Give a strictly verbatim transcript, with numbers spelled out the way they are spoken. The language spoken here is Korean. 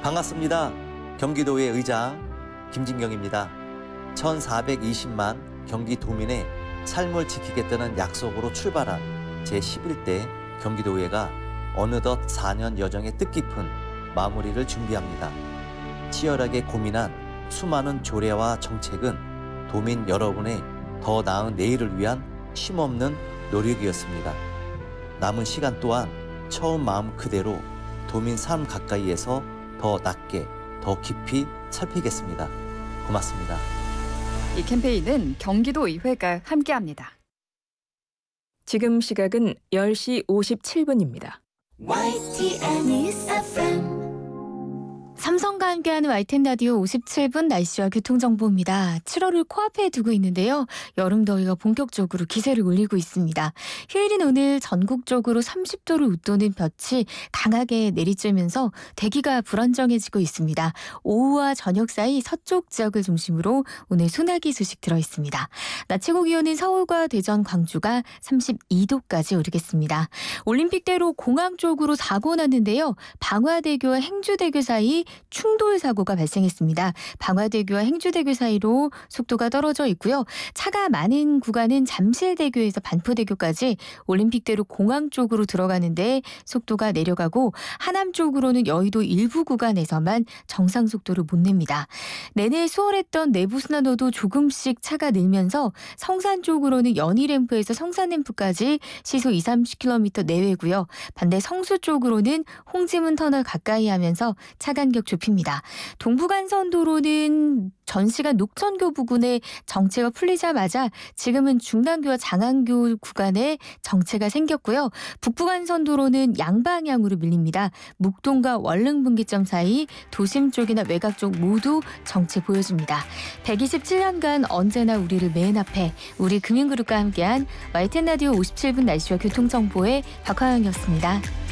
반갑습니다. 경기도의 의장 김진경입니다. 천사백이십만 경기도민의 삶을 지키겠다는 약속으로 출발한 제십일 대 경기도의회가 어느덧 사 년 여정의 뜻깊은 마무리를 준비합니다. 치열하게 고민한 수많은 조례와 정책은 도민 여러분의 더 나은 내일을 위한 쉼없는 노력이었습니다. 남은 시간 또한 처음 마음 그대로 도민 삶 가까이에서 더 낮게, 더 깊이 살피겠습니다. 고맙습니다. 이 캠페인은 경기도의회가 함께합니다. 지금 시각은 열 시 오십칠 분입니다. 와이티엔 News 에프엠 삼성과 함께하는 와이티엔 라디오 오십칠 분 날씨와 교통정보입니다. 칠월을 코앞에 두고 있는데요. 여름 더위가 본격적으로 기세를 올리고 있습니다. 휴일인 오늘 전국적으로 삼십 도를 웃도는 볕이 강하게 내리쬐면서 대기가 불안정해지고 있습니다. 오후와 저녁 사이 서쪽 지역을 중심으로 오늘 소나기 소식 들어있습니다. 낮 최고 기온은 서울과 대전, 광주가 삼십이 도까지 오르겠습니다. 올림픽대로 공항 쪽으로 사고 났는데요. 방화대교와 행주대교 사이 충돌 사고가 발생했습니다. 방화대교와 행주대교 사이로 속도가 떨어져 있고요. 차가 많은 구간은 잠실대교에서 반포대교까지 올림픽대로 공항 쪽으로 들어가는데 속도가 내려가고 하남 쪽으로는 여의도 일부 구간에서만 정상 속도를 못 냅니다. 내내 수월했던 내부순환로도 조금씩 차가 늘면서 성산 쪽으로는 연희램프에서 성산램프까지 시속 이삼십 킬로미터 내외고요. 반대 성수 쪽으로는 홍지문 터널 가까이 하면서 차 간격 좁힙니다. 동부간선도로는 전시간 녹천교 부근에 정체가 풀리자마자 지금은 중랑교와 장안교 구간에 정체가 생겼고요. 북부간선도로는 양방향으로 밀립니다. 묵동과 월릉분기점 사이 도심 쪽이나 외곽 쪽 모두 정체 보여줍니다. 백이십칠 년간 언제나 우리를 맨 앞에 우리 금융그룹과 함께한 와이티엔 라디오 오십칠 분 날씨와 교통정보의 박화영이었습니다.